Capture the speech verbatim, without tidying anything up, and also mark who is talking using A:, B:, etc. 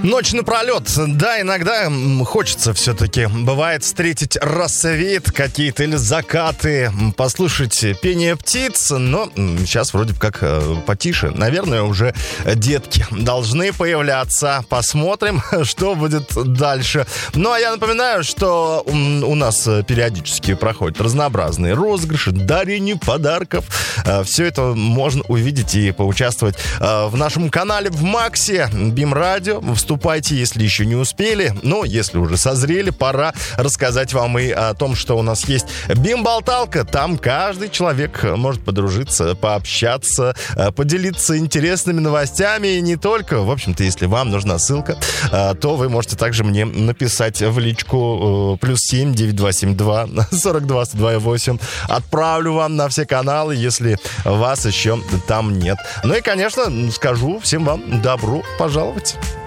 A: Ночь напролет. Да, иногда хочется все-таки, бывает, встретить рассвет какие-то или закаты, послушать пение птиц, но сейчас вроде как потише. Наверное, уже детки должны появляться. Посмотрим, что будет дальше. Ну, а я напоминаю, что у нас периодически проходят разнообразные розыгрыши, дарение подарков. Все это можно увидеть и поучаствовать в нашем канале в Максе, Бим Радио. Вступайте, если еще не успели. Но если уже созрели, пора рассказать вам и о том, что у нас есть Бим-болталка. Там каждый человек может подружиться, пообщаться, поделиться интересными новостями. И не только. В общем-то, если вам нужна ссылка, то вы можете также мне написать в личку плюс семь девять два семь два сорок два сто два восемь. Отправлю вам на все каналы, если вас еще там нет. Ну и, конечно, скажу всем вам добро пожаловать.